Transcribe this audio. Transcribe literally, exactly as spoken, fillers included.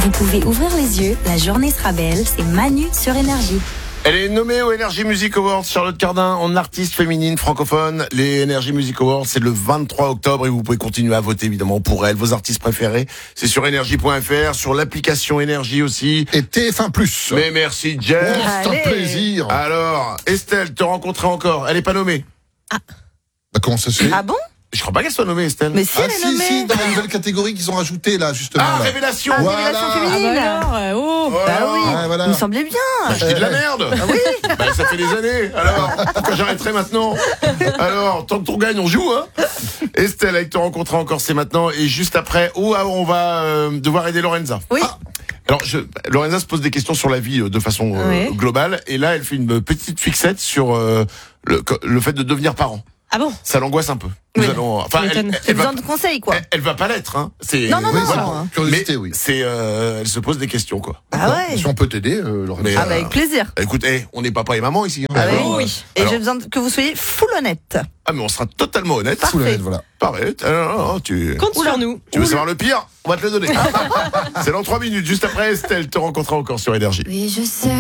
Vous pouvez ouvrir les yeux, la journée sera belle, c'est Manu sur Énergie. Elle est nommée aux Energy Music Awards, Charlotte Cardin, en artiste féminine francophone. Les Energy Music Awards, c'est le vingt-trois octobre et vous pouvez continuer à voter évidemment pour elle, vos artistes préférés. C'est sur énergie point f r, sur l'application Énergie aussi. Et T F un plus. Mais merci Jeff. Oh, c'est un plaisir. Alors, Estelle, te rencontrer encore. Elle est pas nommée. Bah, comment ça se fait? Ah bon? Je crois pas qu'elle soit nommée, Estelle. Mais si, Ah elle est si, nommée. si, dans la nouvelle catégorie qu'ils ont rajoutée là, justement. Ah, là. révélation. Ah, Voilà. révélation Ah féminine. bah alors, euh, oh. Oh là Bah oui, Ouais, voilà. il me semblait bien. Bah, je dis de la merde. Ah oui. Bah, ça fait des années. Alors, pourquoi j'arrêterai maintenant? Alors, tant que on gagne, on joue, hein. Estelle, avec te rencontrer encore, c'est maintenant. Et juste après, où on va euh, devoir aider Lorenza. Oui. Ah. Alors, je, Lorenza se pose des questions sur la vie euh, de façon euh, Ouais. globale. Et là, elle fait une petite fixette sur euh, le, le fait de devenir parent. Ah bon? Ça l'angoisse un peu. Nous Oui. allons, enfin, elle, m'étonne. elle, J'ai va, besoin de conseils, quoi. elle, elle va pas l'être, hein. C'est, Non, non, Oui, non. voilà. hein. Curiosité, Mais oui. c'est, euh, elle se pose des questions, quoi. Ah ouais. Si on peut t'aider, euh, Lorenza. Mais, Ah bah euh, avec plaisir. Écoute, hey, on est papa et maman ici. Hein. Ah oui. Alors, oui. Et alors- j'ai besoin de- que vous soyez full honnête. Ah, mais on sera totalement honnête. Parfait. Sous la lettre, voilà. Parfait. Alors, tu, Compte sur nous. tu veux savoir le pire? On va te le donner. C'est dans trois minutes, juste après Estelle te rencontrera encore sur Énergie. Oui, je sais.